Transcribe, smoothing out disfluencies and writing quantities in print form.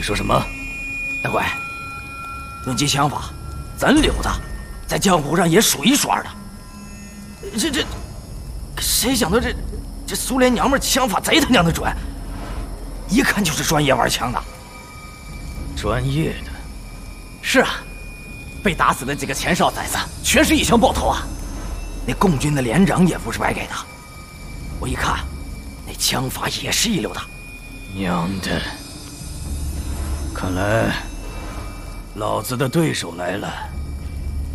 说什么？ 大怪，论及枪法，咱刘大在江湖上也数一数二的。谁想到这苏联娘们枪法贼他娘的准，一看就是专业玩枪的。 专业的？ 是啊，被打死的几个前哨崽子，全是一枪爆头啊！那共军的连长也不是白给的，我一看，那枪法也是一流的。 娘的！看来老子的对手来了。